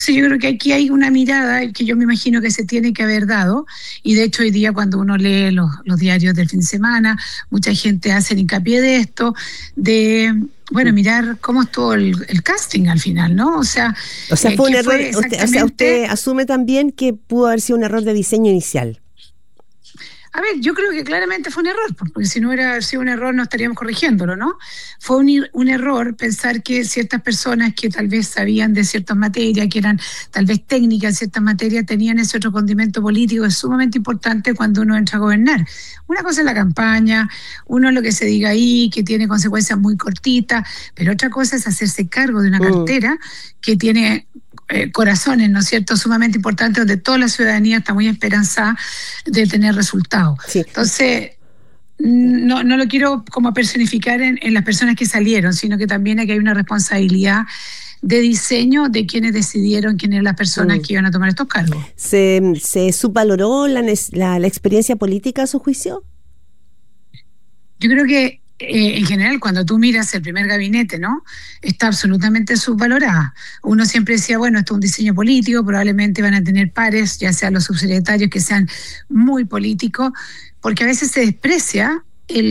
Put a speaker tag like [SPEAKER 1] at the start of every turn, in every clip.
[SPEAKER 1] Sí, yo creo que aquí hay una mirada que yo me imagino que se tiene que haber dado, y de hecho hoy día cuando uno lee los diarios del fin de semana, mucha gente hace hincapié de esto, de, bueno, mirar cómo estuvo el casting al final, ¿no?
[SPEAKER 2] O sea, fue un
[SPEAKER 1] ¿qué
[SPEAKER 2] error,
[SPEAKER 1] fue
[SPEAKER 2] usted
[SPEAKER 1] exactamente?
[SPEAKER 2] asume también que pudo haber sido un error de diseño inicial.
[SPEAKER 1] A ver, yo creo que claramente fue un error, porque si no hubiera sido un error no estaríamos corrigiéndolo, ¿no? Fue un error pensar que ciertas personas que tal vez sabían de ciertas materias, que eran tal vez técnicas en ciertas materias, tenían ese otro condimento político. Es sumamente importante cuando uno entra a gobernar. Una cosa es la campaña, uno es lo que se diga ahí, que tiene consecuencias muy cortitas, pero otra cosa es hacerse cargo de una
[SPEAKER 2] Mm.
[SPEAKER 1] cartera que tiene corazones, ¿no es cierto?, sumamente importantes, donde toda la ciudadanía está muy esperanzada de tener resultados.
[SPEAKER 2] Sí.
[SPEAKER 1] Entonces, no lo quiero como personificar en las personas que salieron, sino que también aquí hay una responsabilidad de diseño de quienes decidieron quiénes eran las personas
[SPEAKER 2] Mm.
[SPEAKER 1] que iban a tomar estos cargos.
[SPEAKER 2] ¿Se subvaloró la experiencia política a su juicio?
[SPEAKER 1] Yo creo que en general cuando tú miras el primer gabinete, ¿no? Está absolutamente subvalorada. Uno siempre decía, bueno, esto es un diseño político, probablemente van a tener pares, ya sean los subsecretarios que sean muy políticos, porque a veces se desprecia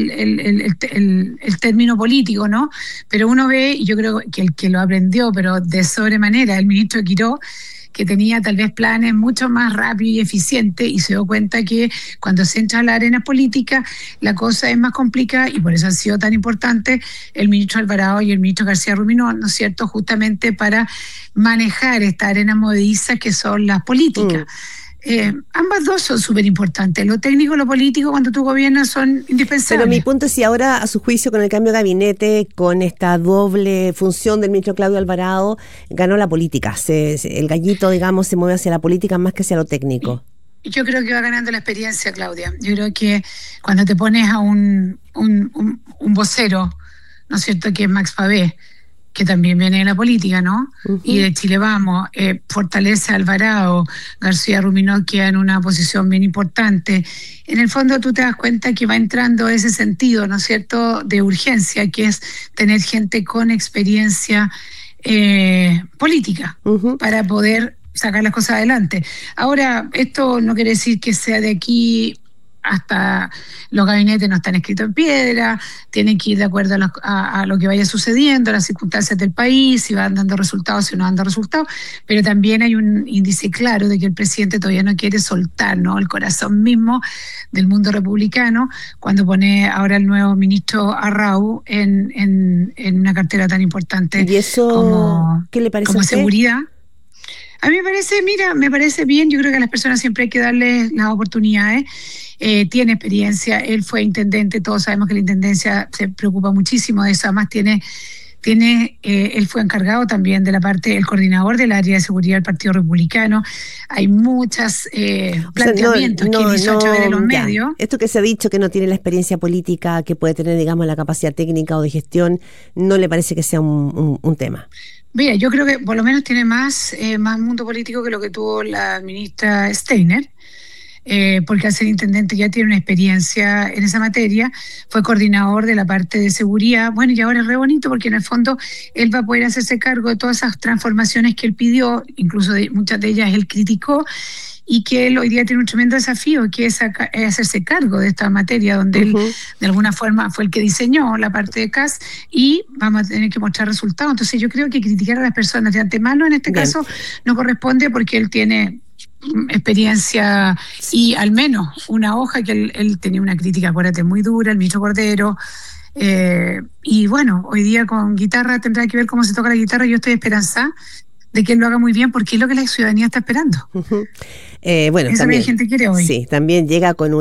[SPEAKER 1] el término político, ¿no? Pero uno ve, y yo creo que el que lo aprendió, pero de sobremanera, el ministro Quiró, que tenía tal vez planes mucho más rápidos y eficientes, y se dio cuenta que cuando se entra a la arena política la cosa es más complicada, y por eso han sido tan importantes el ministro Alvarado y el ministro García Ruminó, ¿no es cierto?, justamente para manejar esta arena movediza que son las políticas.
[SPEAKER 2] Mm.
[SPEAKER 1] Ambas dos son súper importantes. Lo técnico y lo político cuando tú gobiernas son
[SPEAKER 2] Pero mi
[SPEAKER 1] indispensables.
[SPEAKER 2] punto es si ahora, a su juicio, con el cambio de gabinete, con esta doble función del ministro Claudio Alvarado, ganó la política. El gallito, digamos, se mueve hacia la política más que hacia lo técnico.
[SPEAKER 1] Yo creo que va ganando la experiencia, Claudia. Yo creo que cuando te pones a un vocero, ¿no es cierto?, que es Max Pavé, que también viene de la política, ¿no? Y
[SPEAKER 2] Ujú.
[SPEAKER 1] de Chile Vamos, fortalece a Alvarado, García Ruminó queda en una posición bien importante. En el fondo tú te das cuenta que va entrando ese sentido, ¿no es cierto?, de urgencia, que es tener gente con experiencia política
[SPEAKER 2] Ujú.
[SPEAKER 1] para poder sacar las cosas adelante. Ahora, esto no quiere decir que sea de aquí hasta los gabinetes no están escritos en piedra, tienen que ir de acuerdo a lo que vaya sucediendo, a las circunstancias del país, si van dando resultados, si no van dando resultados, pero también hay un índice claro de que el presidente todavía no quiere soltar, ¿no?, el corazón mismo del mundo republicano, cuando pone ahora el nuevo ministro Arrau en una cartera tan importante
[SPEAKER 2] ¿Y eso
[SPEAKER 1] como,
[SPEAKER 2] qué le parece a
[SPEAKER 1] como
[SPEAKER 2] usted?
[SPEAKER 1] seguridad. A mí me parece, mira, me parece bien. Yo creo que a las personas siempre hay que darles las oportunidades. Tiene experiencia, él fue intendente, todos sabemos que la intendencia se preocupa muchísimo de eso. Además él fue encargado también de la parte, el coordinador del área de seguridad del Partido Republicano. Hay muchos
[SPEAKER 2] O sea,
[SPEAKER 1] planteamientos que él hizo a través de los
[SPEAKER 2] ya.
[SPEAKER 1] medios.
[SPEAKER 2] Esto que se ha dicho que no tiene la experiencia política, que puede tener, digamos, la capacidad técnica o de gestión, no le parece que sea un tema.
[SPEAKER 1] Mira, yo creo que por lo menos tiene más mundo político que lo que tuvo la ministra Steiner, porque al ser intendente ya tiene una experiencia en esa materia, fue coordinador de la parte de seguridad. Bueno, y ahora es re bonito porque en el fondo él va a poder hacerse cargo de todas esas transformaciones que él pidió, incluso muchas de ellas él criticó, y que él hoy día tiene un tremendo desafío, que es hacerse cargo de esta materia, donde él
[SPEAKER 2] Ujú.
[SPEAKER 1] de alguna forma fue el que diseñó la parte de CAS, y vamos a tener que mostrar resultados. Entonces yo creo que criticar a las personas de antemano en este
[SPEAKER 2] Bien.
[SPEAKER 1] caso no corresponde, porque él tiene experiencia y al menos una hoja que él tenía una crítica, acuérdate, muy dura, el ministro Cordero. Y bueno, hoy día con guitarra tendrá que ver cómo se toca la guitarra. Yo estoy esperanzada de que él lo haga muy bien, porque es lo que la ciudadanía está esperando.
[SPEAKER 2] Ujú. Bueno,
[SPEAKER 1] Eso es lo que la
[SPEAKER 2] también,
[SPEAKER 1] gente quiere hoy.
[SPEAKER 2] sí, también llega con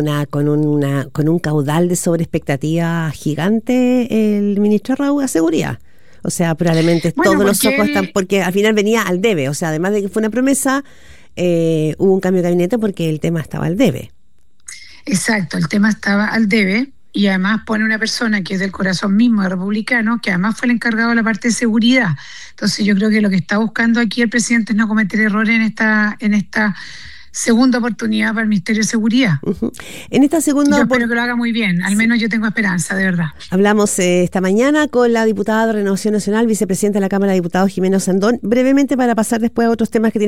[SPEAKER 2] un caudal de sobreexpectativa gigante el ministro Raúl a seguridad. O sea, probablemente
[SPEAKER 1] Bueno,
[SPEAKER 2] todos los
[SPEAKER 1] porque
[SPEAKER 2] ojos están,
[SPEAKER 1] él,
[SPEAKER 2] porque al final venía al debe. O sea, además de que fue una promesa, hubo un cambio de gabinete porque el tema estaba al debe.
[SPEAKER 1] exacto, el tema estaba al debe, y además pone una persona que es del corazón mismo de republicano, que además fue el encargado de la parte de seguridad. Entonces yo creo que lo que está buscando aquí el presidente es no cometer errores en esta segunda oportunidad para el Ministerio de Seguridad.
[SPEAKER 2] En esta segunda
[SPEAKER 1] yo espero que lo haga muy bien, al menos yo tengo esperanza, de verdad.
[SPEAKER 2] Hablamos esta mañana con la diputada de Renovación Nacional, vicepresidenta de la Cámara de Diputados, Jimena Osandón, brevemente para pasar después a otros temas que tienen